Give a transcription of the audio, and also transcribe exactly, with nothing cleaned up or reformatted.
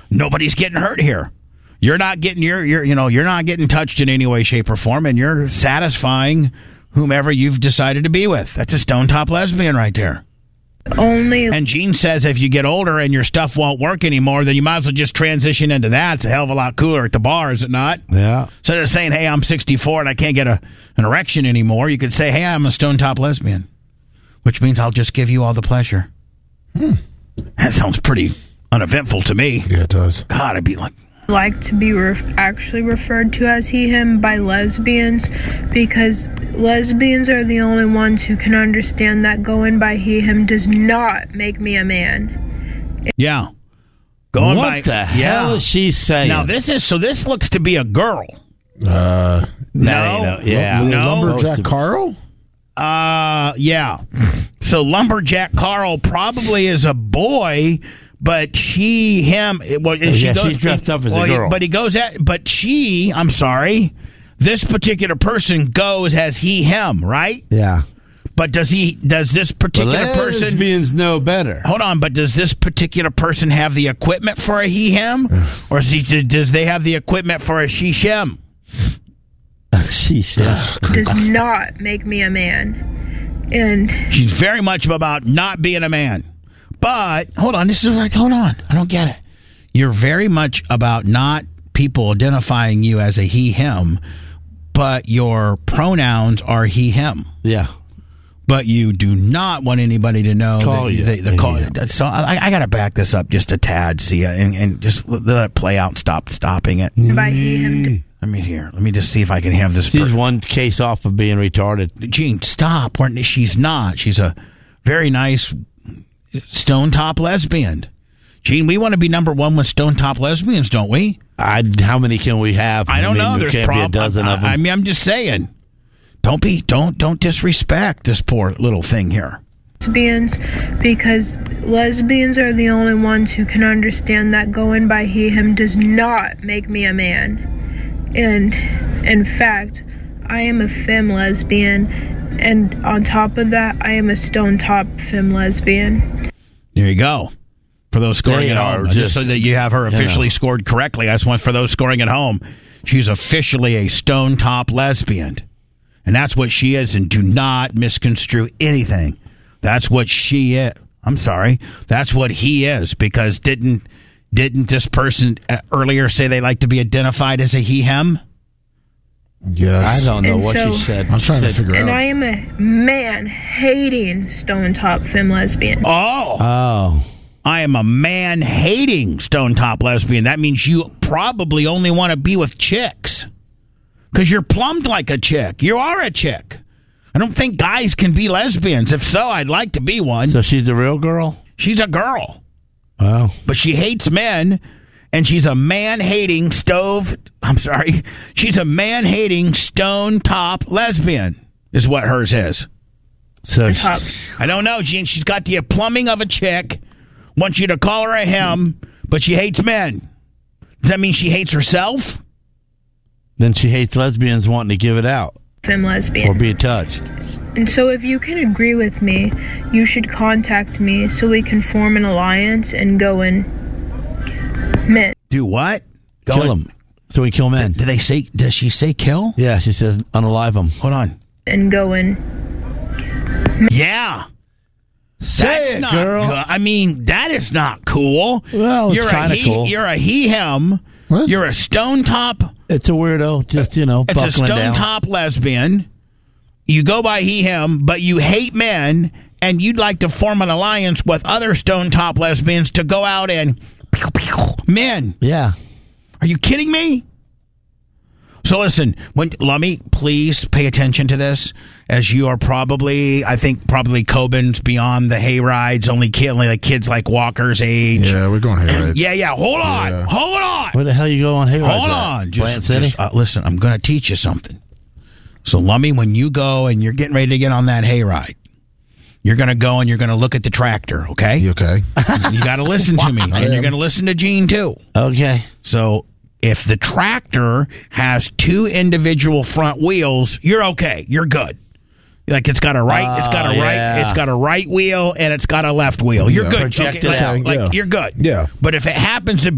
nobody's getting hurt here. You're not getting your, you're, you know, you're not getting touched in any way, shape, or form, and you're satisfying whomever you've decided to be with. That's a stone top lesbian right there. Only. And Gene says if you get older and your stuff won't work anymore, then you might as well just transition into that. It's a hell of a lot cooler at the bar, is it not? Yeah. Instead of saying, hey, I'm sixty-four and I can't get a, an erection anymore, you could say, hey, I'm a stone top lesbian, which means I'll just give you all the pleasure. Hmm. That sounds pretty uneventful to me. Yeah, it does. God, I'd be like... like to be re- actually referred to as he, him by lesbians, because lesbians are the only ones who can understand that going by he, him does not make me a man. It- yeah. Going what by, the yeah. hell is she saying? Now, this is, so this looks to be a girl. Uh, No. no, yeah. No. Lumberjack Carl? Uh, yeah. So Lumberjack Carl probably is a boy, but she, him, well, Oh, she yeah, goes, she's dressed up as well, a girl. But he goes at, but she, I'm sorry, this particular person goes as he, him, right? Yeah. But does he, does this particular person, lesbians know better. hold on, but does this particular person have the equipment for a he, him? Or is he, does they have the equipment for a she, shem? She said. does not make me a man. And She's very much about not being a man. But, hold on, this is like, hold on, I don't get it. You're very much about not people identifying you as a he, him, but your pronouns are he, him. Yeah. But you do not want anybody to know Call that you. the, the Yeah, call. yeah. So I, I got to back this up just a tad, see, and, and just let, let it play out and stop stopping it. by he, him, d- Let me hear. Let me just see if I can have this. She's per- one case off of being retarded. Gene, stop. We're- She's not. She's a very nice stone top lesbian. Gene, we want to be number one with stone top lesbians, don't we? I, how many can we have? I don't mean, know. There There's can't prob- be a dozen I, of them. I mean, I'm just saying. Don't be. Don't don't disrespect this poor little thing here. lesbians, because lesbians are the only ones who can understand that going by he, him does not make me a man. And in fact, I am a femme lesbian, and on top of that, I am a stone top femme lesbian. There you go. For those scoring They at are home, just, just, so that you have her officially you know. scored correctly. I just want for those scoring at home, she's officially a stone top lesbian, and that's what she is. And do not misconstrue anything. That's what she is. I'm sorry. That's what he is, because didn't didn't this person earlier say they like to be identified as a he, him? Yes. I don't know And what so- she said. I'm trying to She said- figure And out. I am a man-hating stone top femme lesbian. Oh, Oh. I am a man-hating stone top lesbian. That means you probably only want to be with chicks, because you're plumbed like a chick. You are a chick. I don't think guys can be lesbians. If so, I'd like to be one. So she's a real girl? She's a girl, Wow. but she hates men, and she's a man-hating stove. I'm sorry. She's a man-hating stone top lesbian, is what hers is. So Top. I don't know, Gene. She's got the plumbing of a chick. Wants you to call her a him, but she hates men. Does that mean she hates herself? then she hates lesbians wanting to give it out Femme lesbian. or be touched. And so if you can agree with me, you should contact me so we can form an alliance and go in men. Do what? Go Kill in- them. So we kill men. Do they say? Does she say kill? Yeah, she says unalive them. Hold on. And go in. Yeah. Say That's it, not girl. good. I mean, that is not cool. Well, it's you're a kinda he, cool. You're a he him. What? You're a stone top. It's a weirdo. Just, you know, It's a buckling stone down. top lesbian. You go by he him, but you hate men, and you'd like to form an alliance with other stone top lesbians to go out and pew, pew, men. Yeah. Are you kidding me? So listen, when Lummy, please pay attention to this, as you are probably, I think probably Coben's beyond the hay rides, only kid, only like kids like Walker's age. Yeah, we're going hay rides. Yeah, yeah. Hold on, Yeah. hold on, Where the hell you go on Hayride? hold on. Just, Plant City? just, uh, listen, I'm going to teach you something. So Lummy, when you go and you're getting ready to get on that hay ride, you're going to go and you're going to look at the tractor, okay? You okay? You got to listen to me, and I you're am. going to listen to Gene too. Okay. So if the tractor has two individual front wheels, you're okay. You're good. Like it's got a right, it's got a Oh, right, yeah. it's got a right wheel and it's got a left wheel. You're Yeah. good. Projected Okay, like, out. like, Yeah. you're good. Yeah. But if it happens to be